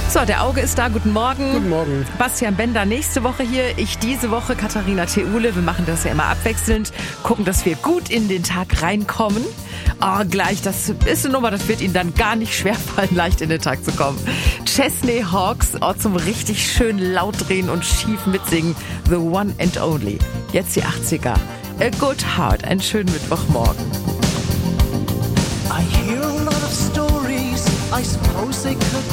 So, der Auge ist da. Guten Morgen. Guten Morgen. Bastian Bender nächste Woche hier. Ich diese Woche, Katharina Theule. Wir machen das ja immer abwechselnd. Gucken, dass wir gut in den Tag reinkommen. Oh, gleich, das ist eine Nummer, das wird Ihnen dann gar nicht schwerfallen, leicht in den Tag zu kommen. Chesney Hawks, zum richtig schön laut drehen und schief mitsingen. The One and Only. Jetzt die 80er. A Good Heart. Einen schönen Mittwochmorgen. I hear a lot of stories. I suppose they could